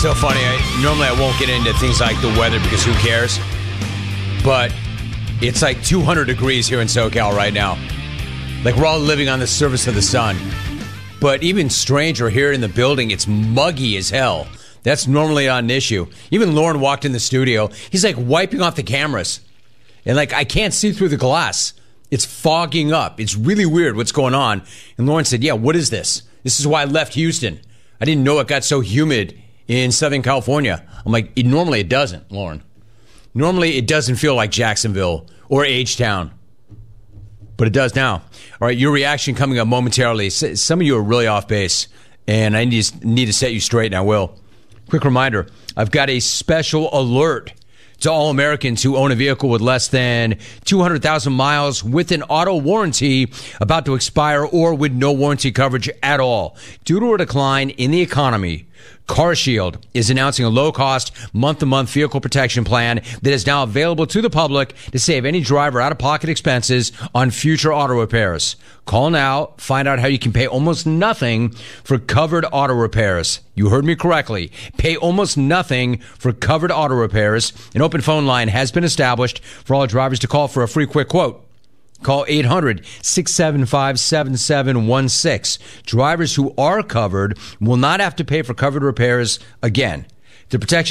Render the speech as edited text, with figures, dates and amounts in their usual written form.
so funny. Normally I won't get into things like the weather because who cares? But it's like 200 degrees here in SoCal right now. Like we're all living on the surface of the sun. But even stranger, here in the building, it's muggy as hell. That's normally not an issue. Even Lauren walked in the studio. He's like wiping off the cameras. And like I can't see through the glass. It's fogging up. It's really weird what's going on. And Lauren said, yeah, what is this? This is why I left Houston. I didn't know it got so humid in Southern California. I'm like, normally it doesn't, Lauren. Normally it doesn't feel like Jacksonville or H-Town. But it does now. All right, your reaction coming up momentarily. Some of you are really off base, and I need to set you straight, and I will. Quick reminder, I've got a special alert to all Americans who own a vehicle with less than 200,000 miles with an auto warranty about to expire or with no warranty coverage at all. Due to a decline in the economy, CarShield is announcing a low-cost, month-to-month vehicle protection plan that is now available to the public to save any driver out-of-pocket expenses on future auto repairs. Call now, find out how you can pay almost nothing for covered auto repairs. You heard me correctly. Pay almost nothing for covered auto repairs. An open phone line has been established for all drivers to call for a free quick quote. Call 800-675-7716. Drivers who are covered will not have to pay for covered repairs again. The protection